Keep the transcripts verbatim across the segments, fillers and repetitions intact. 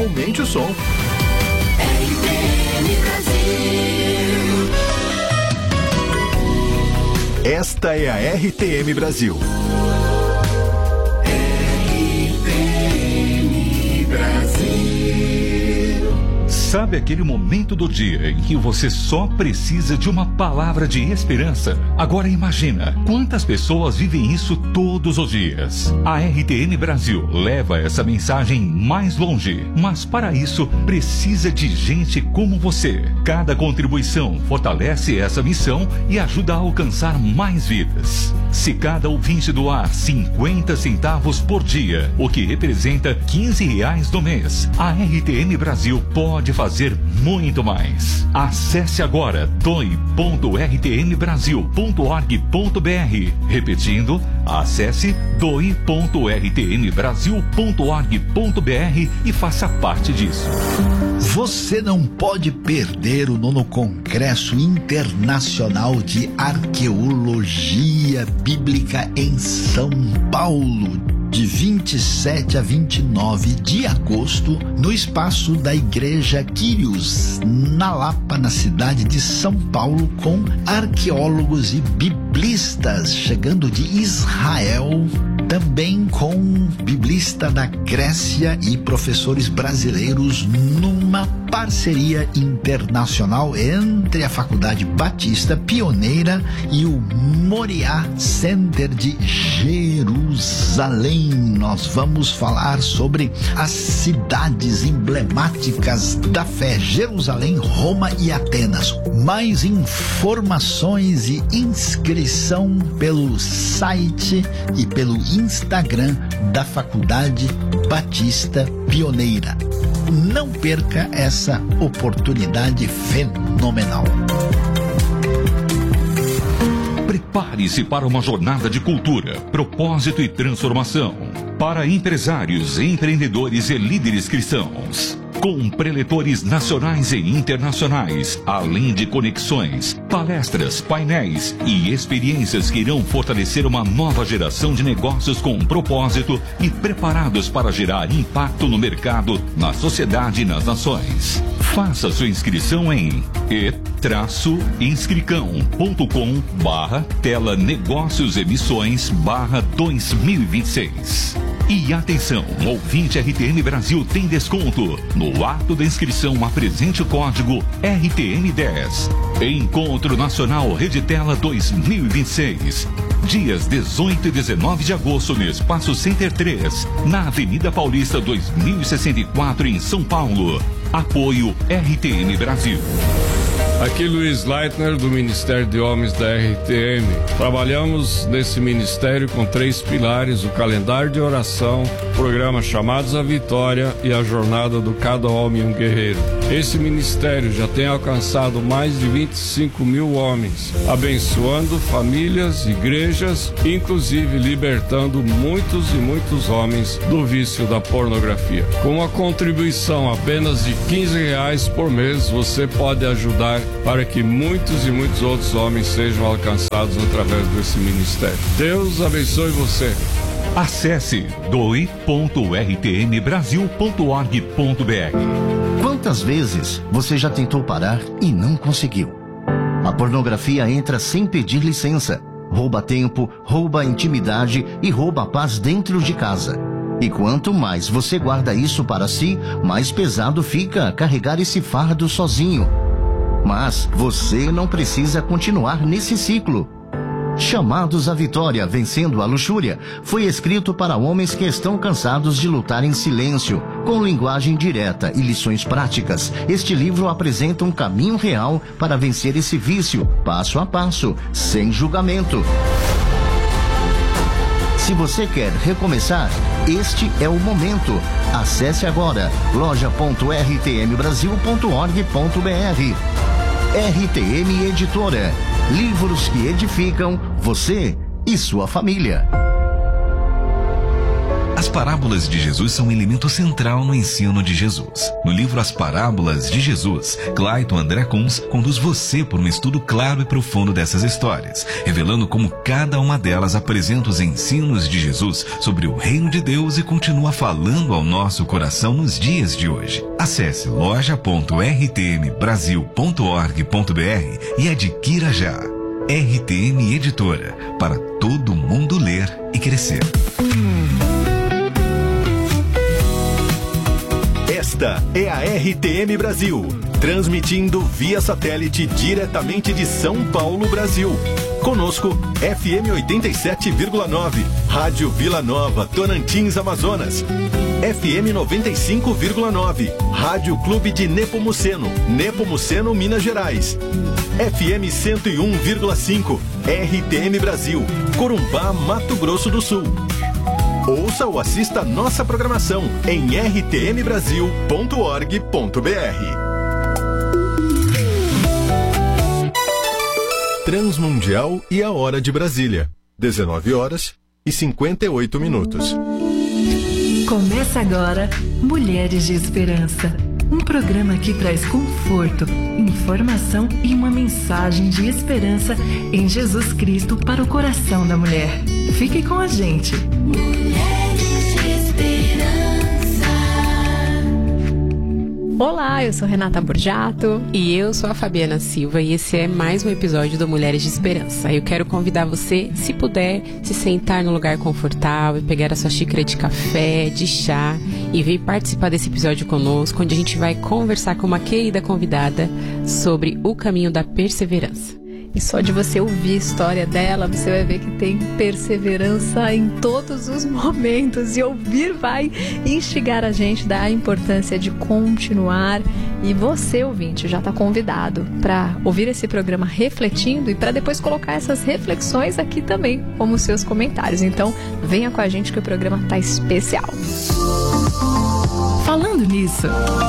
aumente o som. R T M Brasil. Esta é a R T M Brasil. Sabe aquele momento do dia em que você só precisa de uma palavra de esperança? Agora imagina, quantas pessoas vivem isso todos os dias? A R T M Brasil leva essa mensagem mais longe, mas para isso precisa de gente como você. Cada contribuição fortalece essa missão e ajuda a alcançar mais vidas. Se cada ouvinte doar cinquenta centavos por dia, o que representa quinze reais no mês, a R T M Brasil pode fazer fazer muito mais. Acesse agora doe ponto r t m brasil ponto org ponto b r. Repetindo, acesse doe ponto r t m brasil ponto org ponto b r e faça parte disso. Você não pode perder o nono Congresso Internacional de Arqueologia Bíblica em São Paulo, de vinte e sete a vinte e nove de agosto, no espaço da Igreja Quírios, na Lapa, na cidade de São Paulo, com arqueólogos e biblistas chegando de Israel, também com biblista da Grécia e professores brasileiros, numa parceria internacional entre a Faculdade Batista Pioneira e o Moriá Center de Jerusalém. Nós vamos falar sobre as cidades emblemáticas da fé: Jerusalém, Roma e Atenas. Mais informações e inscrição pelo site e pelo Instagram da Faculdade Batista Pioneira. Não perca essa oportunidade fenomenal. Prepare-se para uma jornada de cultura, propósito e transformação. Para empresários, empreendedores e líderes cristãos. Com preletores nacionais e internacionais, além de conexões, palestras, painéis e experiências que irão fortalecer uma nova geração de negócios com propósito e preparados para gerar impacto no mercado, na sociedade e nas nações. Faça sua inscrição em e inscricão ponto com barra tela negócios emissões barra dois mil e vinte e seis. E atenção, ouvinte R T M Brasil tem desconto. No ato da inscrição, apresente o código R T M dez. Encontro Nacional Reditela dois mil e vinte e seis. Dias dezoito e dezenove de agosto no Espaço Center três, na Avenida Paulista dois mil e sessenta e quatro, em São Paulo. Apoio R T M Brasil. Aqui Luiz Leitner, do Ministério de Homens da R T M. Trabalhamos nesse ministério com três pilares: o calendário de oração, o programa Chamados à Vitória e a jornada do Cada Homem um Guerreiro. Esse ministério já tem alcançado mais de vinte e cinco mil homens, abençoando famílias, igrejas, inclusive libertando muitos e muitos homens do vício da pornografia. Com uma contribuição apenas de quinze reais por mês, você pode ajudar para que muitos e muitos outros homens sejam alcançados através desse ministério. Deus abençoe você. Acesse doe ponto r t m brasil ponto org ponto b r. Quantas vezes você já tentou parar e não conseguiu? A pornografia entra sem pedir licença, rouba tempo, rouba a intimidade e rouba a paz dentro de casa. E quanto mais você guarda isso para si, mais pesado fica carregar esse fardo sozinho. Mas você não precisa continuar nesse ciclo. Chamados à Vitória, Vencendo a Luxúria, foi escrito para homens que estão cansados de lutar em silêncio, com linguagem direta e lições práticas. Este livro apresenta um caminho real para vencer esse vício, passo a passo, sem julgamento. Se você quer recomeçar, este é o momento. Acesse agora loja ponto r t m brasil ponto org ponto b r. R T M Editora. Livros que edificam você e sua família. A As parábolas de Jesus são um elemento central no ensino de Jesus. No livro As Parábolas de Jesus, Clayton André Kunz conduz você por um estudo claro e profundo dessas histórias, revelando como cada uma delas apresenta os ensinos de Jesus sobre o reino de Deus e continua falando ao nosso coração nos dias de hoje. Acesse loja ponto r t m brasil ponto org ponto b r e adquira já. R T M Editora, para todo mundo ler e crescer. Esta é a R T M Brasil, transmitindo via satélite diretamente de São Paulo, Brasil. Conosco, F M oitenta e sete vírgula nove, Rádio Vila Nova, Tocantins, Amazonas. F M noventa e cinco vírgula nove, Rádio Clube de Nepomuceno, Nepomuceno, Minas Gerais. F M cento e um vírgula cinco, R T M Brasil, Corumbá, Mato Grosso do Sul. Ouça ou assista nossa programação em r t m brasil ponto org ponto b r. Transmundial e a Hora de Brasília, dezenove horas e cinquenta e oito minutos. Começa agora Mulheres de Esperança, um programa que traz conforto, informação e uma mensagem de esperança em Jesus Cristo para o coração da mulher. Fique com a gente. Mulheres de Esperança. Olá, eu sou Renata Borjato. E eu sou a Fabiana Silva e esse é mais um episódio do Mulheres de Esperança. Eu quero convidar você, se puder, se sentar num lugar confortável, pegar a sua xícara de café, de chá e vir participar desse episódio conosco, onde a gente vai conversar com uma querida convidada sobre o caminho da perseverança. E só de você ouvir a história dela, você vai ver que tem perseverança em todos os momentos. E ouvir vai instigar a gente da importância de continuar. E você, ouvinte, já está convidado para ouvir esse programa refletindo e para depois colocar essas reflexões aqui também, como seus comentários. Então, venha com a gente que o programa está especial. Falando nisso...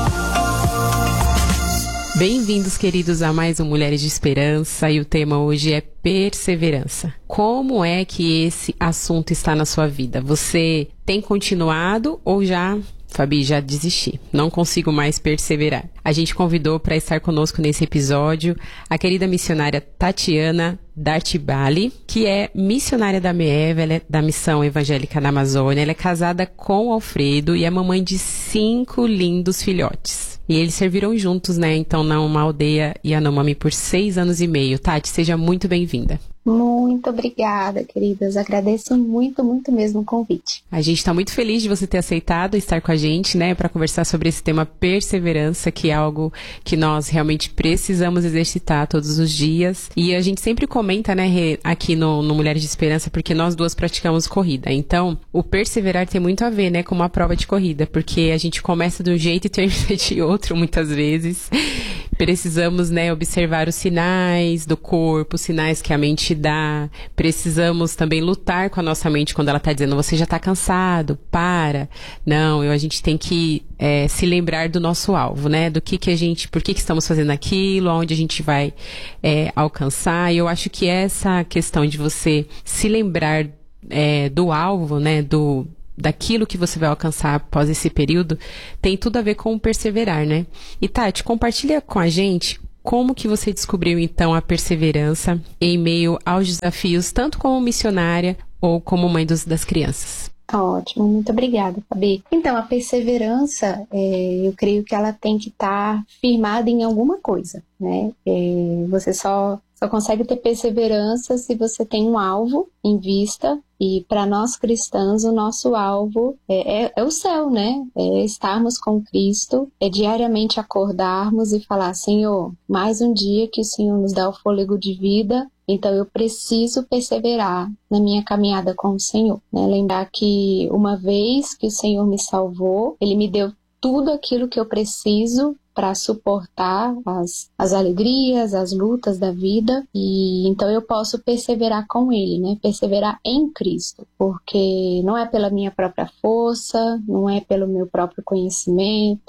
Bem-vindos, queridos, a mais um Mulheres de Esperança e o tema hoje é perseverança. Como é que esse assunto está na sua vida? Você tem continuado ou já... Fabi, já desisti. Não consigo mais perseverar. A gente convidou para estar conosco nesse episódio a querida missionária Tatiana Dartibali, que é missionária da M E E V, ela é da Missão Evangélica na Amazônia. Ela é casada com o Alfredo e é mamãe de cinco lindos filhotes. E eles serviram juntos, né, então na Uma Aldeia Yanomami por seis anos e meio. Tati, seja muito bem-vinda. Muito obrigada, queridas. Agradeço muito, muito mesmo o convite. A gente está muito feliz de você ter aceitado estar com a gente, né, para conversar sobre esse tema perseverança, que é algo que nós realmente precisamos exercitar todos os dias. E a gente sempre comenta, né, aqui no, no Mulheres de Esperança, porque nós duas praticamos corrida. Então, o perseverar tem muito a ver, né, com uma prova de corrida, porque a gente começa de um jeito e termina de outro, muitas vezes. Precisamos, né, observar os sinais do corpo, os sinais que a mente dá. Precisamos também lutar com a nossa mente quando ela está dizendo, você já está cansado, para. Não, eu, a gente tem que é, se lembrar do nosso alvo, né? Do que que a gente, por que que estamos fazendo aquilo, aonde a gente vai é, alcançar. E eu acho que essa questão de você se lembrar é, do alvo, né, do... daquilo que você vai alcançar após esse período, tem tudo a ver com perseverar, né? E Tati, compartilha com a gente como que você descobriu, então, a perseverança em meio aos desafios, tanto como missionária ou como mãe dos, das crianças. Ótimo, muito obrigada, Fabi. Então, a perseverança, é, eu creio que ela tem que estar firmada em alguma coisa, né? É, você só... Só consegue ter perseverança se você tem um alvo em vista. E para nós cristãos, o nosso alvo é, é, é o céu, né? É estarmos com Cristo, é diariamente acordarmos e falar, Senhor, mais um dia que o Senhor nos dá o fôlego de vida, então eu preciso perseverar na minha caminhada com o Senhor, né? Lembrar que uma vez que o Senhor me salvou, Ele me deu tudo aquilo que eu preciso para suportar as, as alegrias, as lutas da vida, e então eu posso perseverar com Ele, né? Perseverar em Cristo, porque não é pela minha própria força, não é pelo meu próprio conhecimento,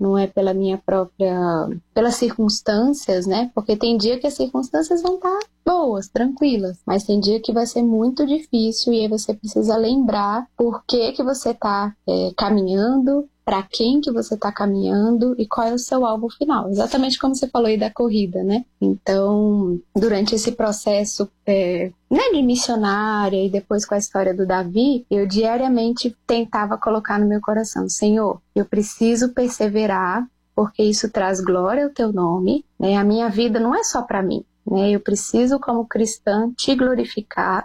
não é pela minha própria, pelas circunstâncias, né? Porque tem dia que as circunstâncias vão estar boas, tranquilas, mas tem dia que vai ser muito difícil e aí você precisa lembrar por que que você está é, caminhando, para quem que você está caminhando e qual é o seu alvo final. Exatamente como você falou aí da corrida, né? Então, durante esse processo é, né, de missionária e depois com a história do Davi, eu diariamente tentava colocar no meu coração, Senhor, eu preciso perseverar, porque isso traz glória ao teu nome, né? A minha vida não é só para mim, né? Eu preciso, como cristã, te glorificar.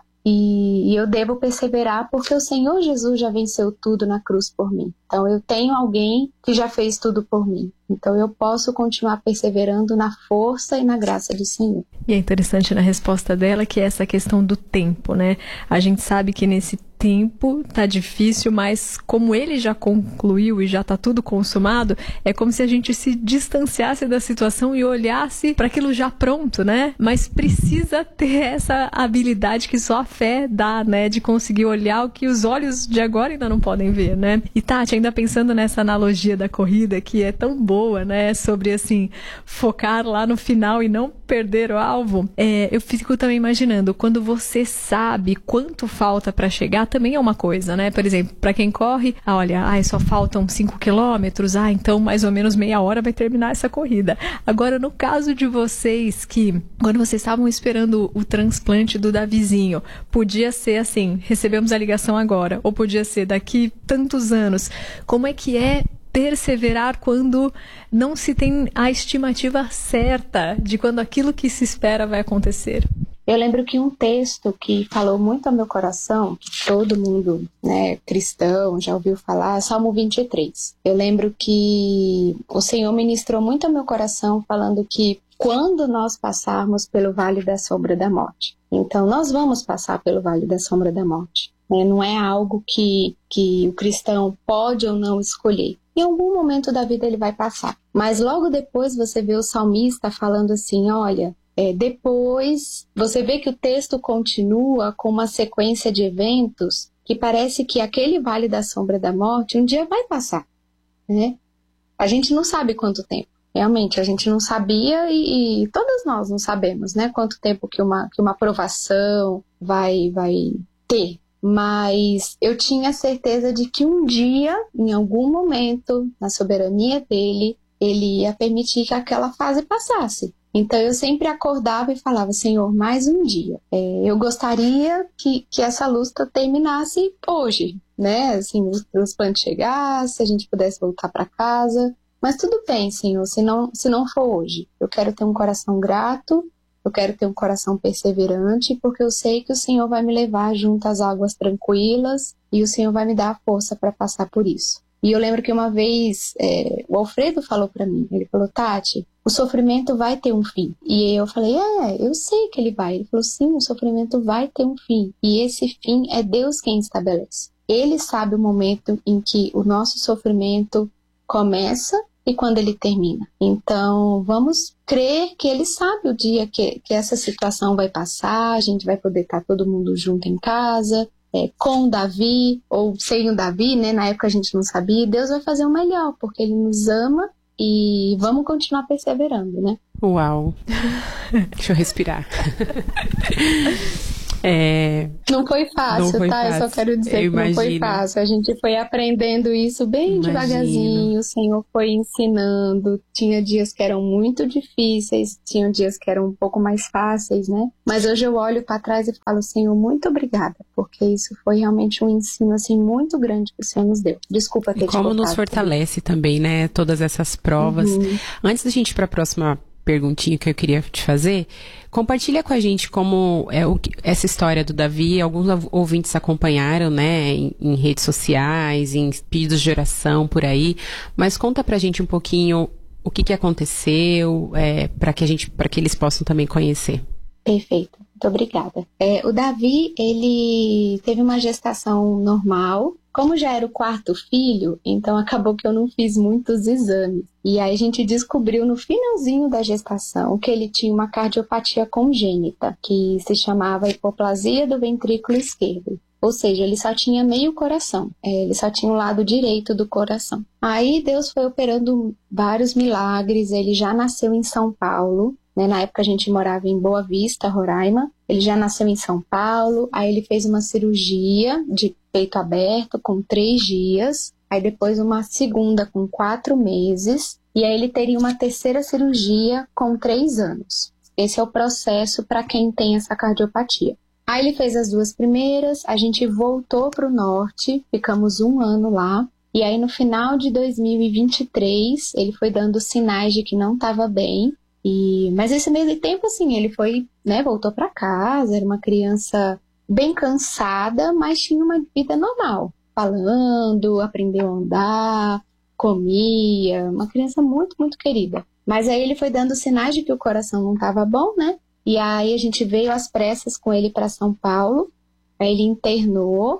E eu devo perseverar porque o Senhor Jesus já venceu tudo na cruz por mim. Então eu tenho alguém que já fez tudo por mim. Então eu posso continuar perseverando na força e na graça do Senhor. E é interessante na resposta dela que é essa questão do tempo, né? A gente sabe que nesse tempo tá difícil, mas como ele já concluiu e já tá tudo consumado, é como se a gente se distanciasse da situação e olhasse para aquilo já pronto, né? Mas precisa ter essa habilidade que só a fé dá, né? De conseguir olhar o que os olhos de agora ainda não podem ver, né? E Tati, ainda pensando nessa analogia da corrida que é tão boa, né? Sobre, assim, focar lá no final e não perder o alvo. É, eu fico também imaginando, quando você sabe quanto falta para chegar, também é uma coisa, né? Por exemplo, para quem corre, ah, olha, ah, só faltam cinco quilômetros, ah, então mais ou menos meia hora vai terminar essa corrida. Agora, no caso de vocês que, quando vocês estavam esperando o transplante do Davizinho, podia ser assim, recebemos a ligação agora, ou podia ser daqui tantos anos. Como é que é perseverar quando não se tem a estimativa certa de quando aquilo que se espera vai acontecer? Eu lembro que um texto que falou muito ao meu coração, que todo mundo, né, cristão já ouviu falar, é Salmo vinte e três. Eu lembro que o Senhor ministrou muito ao meu coração falando que quando nós passarmos pelo vale da sombra da morte. Então, nós vamos passar pelo vale da sombra da morte. Né? Não é algo que, que o cristão pode ou não escolher. Em algum momento da vida ele vai passar. Mas logo depois você vê o salmista falando assim, olha, é, depois você vê que o texto continua com uma sequência de eventos que parece que aquele vale da sombra da morte um dia vai passar. Né? A gente não sabe quanto tempo. Realmente, a gente não sabia e, e todos nós não sabemos, né? Quanto tempo que uma, que uma aprovação vai, vai ter. Mas eu tinha certeza de que um dia, em algum momento, na soberania dele, ele ia permitir que aquela fase passasse. Então eu sempre acordava e falava, Senhor, mais um dia. É, eu gostaria que, que essa luta terminasse hoje, né? Assim, o transplante chegasse, a gente pudesse voltar para casa. Mas tudo bem, Senhor, se não, se não for hoje. Eu quero ter um coração grato, eu quero ter um coração perseverante, porque eu sei que o Senhor vai me levar junto às águas tranquilas e o Senhor vai me dar a força para passar por isso. E eu lembro que uma vez é, o Alfredo falou para mim, ele falou, Tati, o sofrimento vai ter um fim. E eu falei, é, eu sei que ele vai. Ele falou, sim, o sofrimento vai ter um fim. E esse fim é Deus quem estabelece. Ele sabe o momento em que o nosso sofrimento começa e quando ele termina. Então, vamos crer que ele sabe o dia que, que essa situação vai passar, a gente vai poder estar todo mundo junto em casa, é, com o Davi, ou sem o Davi, né? Na época a gente não sabia, Deus vai fazer o melhor, porque ele nos ama e vamos continuar perseverando, né? Uau! Deixa eu respirar. É... Não foi fácil, não foi tá? fácil. Eu só quero dizer Eu que não foi imagino. fácil. A gente foi aprendendo isso bem Imagino. devagarzinho, o Senhor foi ensinando. Tinha dias que eram muito difíceis, tinha dias que eram um pouco mais fáceis, né? Mas hoje eu olho para trás e falo, Senhor, muito obrigada, porque isso foi realmente um ensino, assim, muito grande que o Senhor nos deu. Desculpa ter E como te nos fortalece também, né? Todas essas provas. Uhum. Antes da gente ir para a próxima perguntinha que eu queria te fazer, compartilha com a gente como é o, essa história do Davi, alguns ouvintes acompanharam, né, em, em redes sociais, em pedidos de oração por aí, mas conta pra gente um pouquinho o que que aconteceu, é, para que a gente, para que eles possam também conhecer. Perfeito, muito obrigada. É, o Davi, ele teve uma gestação normal. Como já era o quarto filho, então acabou que eu não fiz muitos exames. E aí a gente descobriu no finalzinho da gestação que ele tinha uma cardiopatia congênita, que se chamava hipoplasia do ventrículo esquerdo. Ou seja, ele só tinha meio coração, é, ele só tinha o lado direito do coração. Aí Deus foi operando vários milagres, ele já nasceu em São Paulo, né? Na época a gente morava em Boa Vista, Roraima, ele já nasceu em São Paulo, aí ele fez uma cirurgia de peito aberto com três dias, aí depois uma segunda com quatro meses, e aí ele teria uma terceira cirurgia com três anos. Esse é o processo para quem tem essa cardiopatia. Aí ele fez as duas primeiras, a gente voltou para o norte, ficamos um ano lá. E aí no final de dois mil e vinte e três, ele foi dando sinais de que não estava bem. E... Mas esse meio tempo, assim, ele foi, né, voltou para casa, era uma criança bem cansada, mas tinha uma vida normal. Falando, aprendeu a andar, comia, uma criança muito, muito querida. Mas aí ele foi dando sinais de que o coração não estava bom, né? E aí a gente veio às pressas com ele para São Paulo, aí ele internou,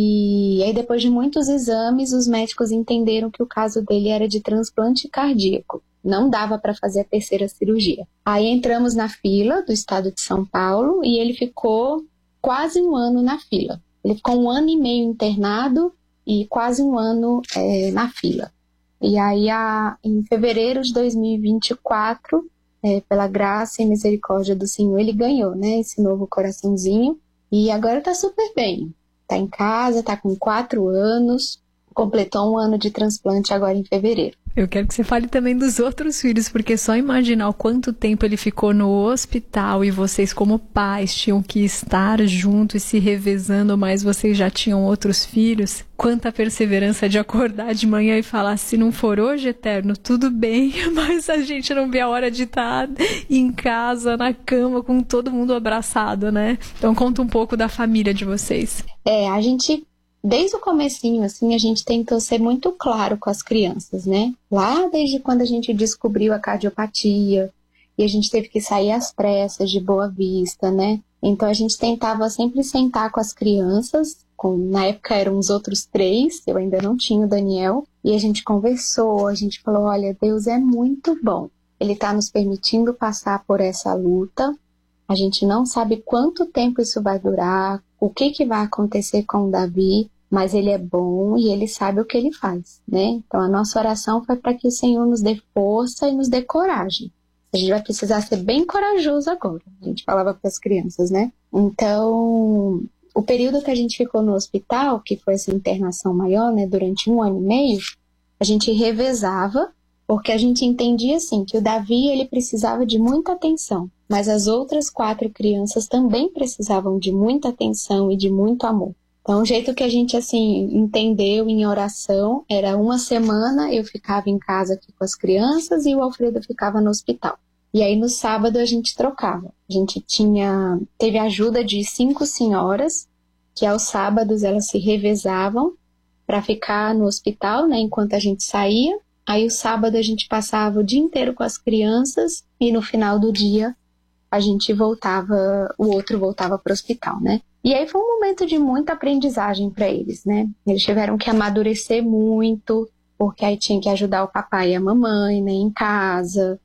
e aí depois de muitos exames, os médicos entenderam que o caso dele era de transplante cardíaco. Não dava para fazer a terceira cirurgia. Aí entramos na fila do estado de São Paulo e ele ficou quase um ano na fila. Ele ficou um ano e meio internado e quase um ano é, na fila. E aí, a, em fevereiro de dois mil e vinte e quatro... É, pela graça e misericórdia do Senhor, ele ganhou, né, esse novo coraçãozinho, e agora tá super bem, tá em casa, tá com quatro anos, completou um ano de transplante agora em fevereiro. Eu quero que você fale também dos outros filhos, porque só imaginar o quanto tempo ele ficou no hospital e vocês como pais tinham que estar juntos e se revezando, mas vocês já tinham outros filhos. Quanta perseverança de acordar de manhã e falar, se não for hoje, Eterno, tudo bem, mas a gente não vê a hora de estar em casa, na cama, com todo mundo abraçado, né? Então conta um pouco da família de vocês. É, a gente... Desde o comecinho, assim, a gente tentou ser muito claro com as crianças, né? Lá desde quando a gente descobriu a cardiopatia e a gente teve que sair às pressas de Boa Vista, né? Então a gente tentava sempre sentar com as crianças, com, na época eram os outros três, eu ainda não tinha o Daniel, e a gente conversou, a gente falou, olha, Deus é muito bom, Ele está nos permitindo passar por essa luta, a gente não sabe quanto tempo isso vai durar, o que, que vai acontecer com o Davi, mas ele é bom e ele sabe o que ele faz, né? Então a nossa oração foi para que o Senhor nos dê força e nos dê coragem. A gente vai precisar ser bem corajoso agora, a gente falava para as crianças, né? Então, o período que a gente ficou no hospital, que foi essa internação maior, né, durante um ano e meio, a gente revezava, porque a gente entendia assim, que o Davi ele precisava de muita atenção, mas as outras quatro crianças também precisavam de muita atenção e de muito amor. Então, o jeito que a gente, assim, entendeu em oração era uma semana eu ficava em casa aqui com as crianças e o Alfredo ficava no hospital. E aí, no sábado, a gente trocava. A gente tinha, teve a ajuda de cinco senhoras, que aos sábados elas se revezavam para ficar no hospital, né, enquanto a gente saía. Aí, o sábado, a gente passava o dia inteiro com as crianças e no final do dia a gente voltava, o outro voltava para o hospital, né? E aí foi um momento de muita aprendizagem para eles, né? Eles tiveram que amadurecer muito, porque aí tinha que ajudar o papai e a mamãe, né, em casa,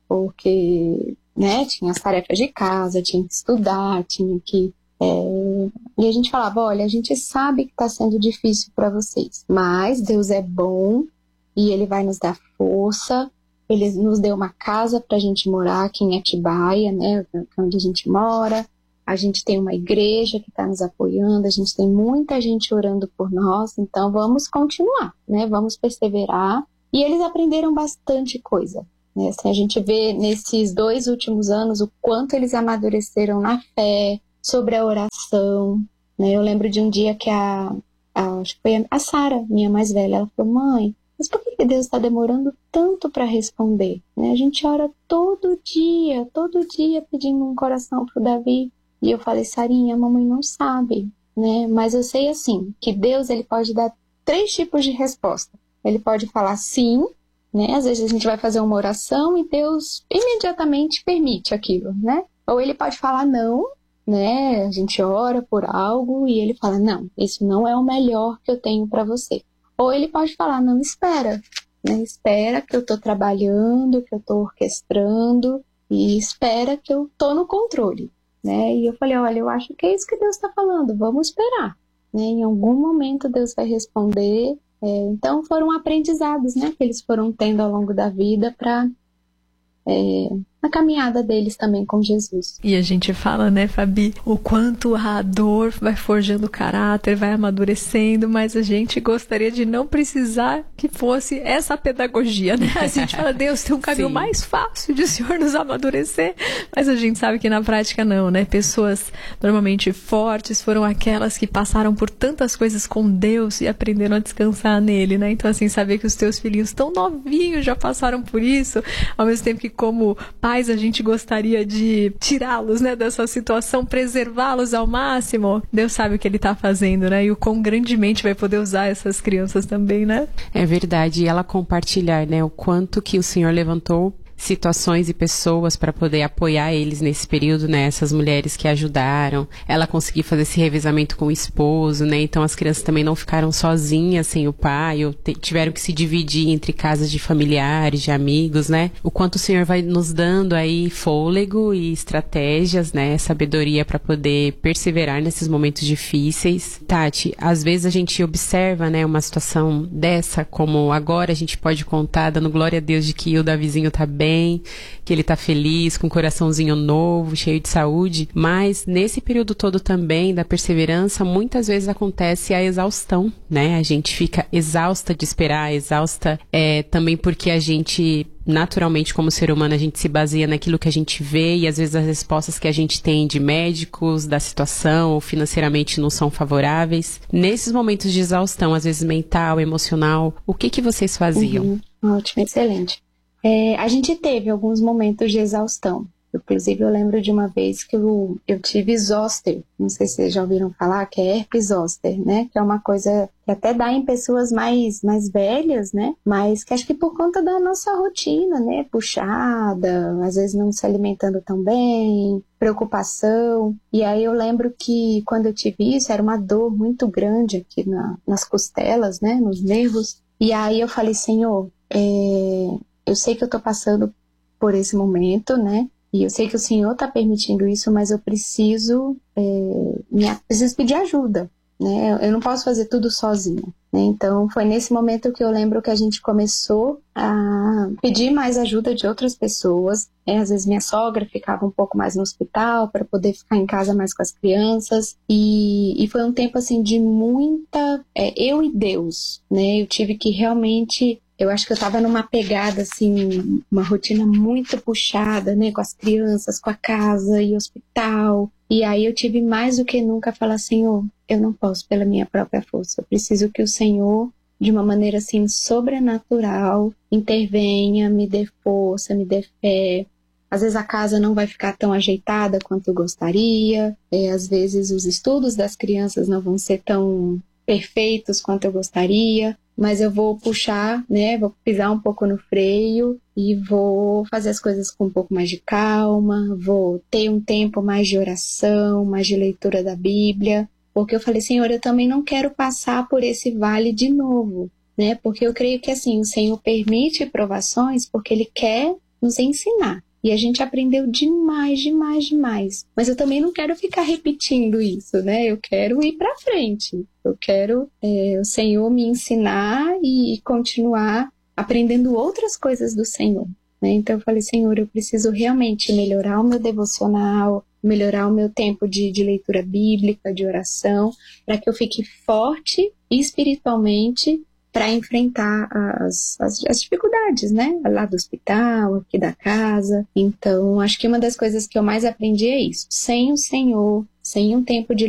porque, né, tinha as tarefas de casa, tinha que estudar, tinha que... É... E a gente falava, olha, a gente sabe que está sendo difícil para vocês, mas Deus é bom e Ele vai nos dar força. Ele nos deu uma casa para a gente morar aqui em Atibaia, né, onde a gente mora. A gente tem uma igreja que está nos apoiando, a gente tem muita gente orando por nós, então vamos continuar, né? Vamos perseverar. E eles aprenderam bastante coisa, né? Assim, a gente vê nesses dois últimos anos o quanto eles amadureceram na fé, sobre a oração, né? Eu lembro de um dia que a, a acho que foi a Sara, minha mais velha, ela falou, mãe, mas por que Deus está demorando tanto para responder? Né? A gente ora todo dia, todo dia pedindo um coração para o Davi. E eu falei, Sarinha, a mamãe não sabe, né? Mas eu sei assim, que Deus ele pode dar três tipos de resposta. Ele pode falar sim, né? Às vezes a gente vai fazer uma oração e Deus imediatamente permite aquilo, né? Ou ele pode falar não, né? A gente ora por algo e ele fala, não, isso não é o melhor que eu tenho para você. Ou ele pode falar, não, espera, né? Espera que eu tô trabalhando, que eu tô orquestrando e espera que eu tô no controle. Né? E eu falei, olha, eu acho que é isso que Deus está falando, vamos esperar. né? Em algum momento Deus vai responder. É, então foram aprendizados, né, que eles foram tendo ao longo da vida para é, a caminhada deles também com Jesus. E a gente fala, né, Fabi, o quanto a dor vai forjando o caráter, vai amadurecendo, mas a gente gostaria de não precisar que fosse essa pedagogia, né? A gente fala, Deus, tem um caminho Sim. mais fácil de o Senhor nos amadurecer, mas a gente sabe que na prática não, né? Pessoas normalmente fortes foram aquelas que passaram por tantas coisas com Deus e aprenderam a descansar nele, né? Então, assim, saber que os teus filhinhos tão novinhos já passaram por isso, ao mesmo tempo que como pai a gente gostaria de tirá-los, né, dessa situação, preservá-los ao máximo. Deus sabe o que ele está fazendo, né? E o quão grandemente vai poder usar essas crianças também, né? É verdade. E ela compartilhar, né, o quanto que o Senhor levantou situações e pessoas para poder apoiar eles nesse período, né? Essas mulheres que ajudaram, ela conseguir fazer esse revezamento com o esposo, né? Então as crianças também não ficaram sozinhas sem o pai, ou te, tiveram que se dividir entre casas de familiares, de amigos, né? O quanto o Senhor vai nos dando aí fôlego e estratégias, né? Sabedoria para poder perseverar nesses momentos difíceis. Tati, às vezes a gente observa, né, uma situação dessa, como agora a gente pode contar, dando glória a Deus de que o Davizinho tá bem, que ele tá feliz, com um coraçãozinho novo, cheio de saúde, mas nesse período todo também da perseverança, muitas vezes acontece a exaustão, né? A gente fica exausta de esperar, exausta é, também porque a gente, naturalmente, como ser humano, a gente se baseia naquilo que a gente vê e às vezes as respostas que a gente tem de médicos, da situação ou financeiramente não são favoráveis. Nesses momentos de exaustão, às vezes mental, emocional, o que que vocês faziam? Uhum. Ótimo, excelente. É, a gente teve alguns momentos de exaustão. Inclusive, eu lembro de uma vez que eu, eu tive zoster. Não sei se vocês já ouviram falar, que é herpes zoster, né? Que é uma coisa que até dá em pessoas mais, mais velhas, né? Mas que acho que por conta da nossa rotina, né? Puxada, às vezes não se alimentando tão bem, preocupação. E aí eu lembro que quando eu tive isso, era uma dor muito grande aqui na, nas costelas, né? Nos nervos. E aí eu falei, Senhor, é... eu sei que eu tô passando por esse momento, né? E eu sei que o Senhor tá permitindo isso, mas eu preciso, é, me, preciso pedir ajuda, né? Eu não posso fazer tudo sozinha, né? Então, foi nesse momento que eu lembro que a gente começou a pedir mais ajuda de outras pessoas. Né? Às vezes minha sogra ficava um pouco mais no hospital para poder ficar em casa mais com as crianças. E, e foi um tempo, assim, de muita... É, eu e Deus, né? Eu tive que realmente... Eu acho que eu estava numa pegada, assim, uma rotina muito puxada, né? Com as crianças, com a casa e hospital. E aí eu tive mais do que nunca falar, Senhor, eu não posso pela minha própria força. Eu preciso que o Senhor, de uma maneira, assim, sobrenatural, intervenha, me dê força, me dê fé. Às vezes a casa não vai ficar tão ajeitada quanto eu gostaria. É, às vezes os estudos das crianças não vão ser tão perfeitos quanto eu gostaria. Mas eu vou puxar, né, vou pisar um pouco no freio e vou fazer as coisas com um pouco mais de calma, vou ter um tempo mais de oração, mais de leitura da Bíblia, porque eu falei, Senhor, eu também não quero passar por esse vale de novo, né, porque eu creio que, assim, o Senhor permite provações porque Ele quer nos ensinar. E a gente aprendeu demais, demais, demais. Mas eu também não quero ficar repetindo isso, né? Eu quero ir para frente. Eu quero é, o Senhor me ensinar e continuar aprendendo outras coisas do Senhor. Né? Então eu falei, Senhor, eu preciso realmente melhorar o meu devocional, melhorar o meu tempo de, de leitura bíblica, de oração, para que eu fique forte espiritualmente para enfrentar as, as, as dificuldades, né? Lá do hospital, aqui da casa. Então, acho que uma das coisas que eu mais aprendi é isso. Sem o Senhor, sem um tempo de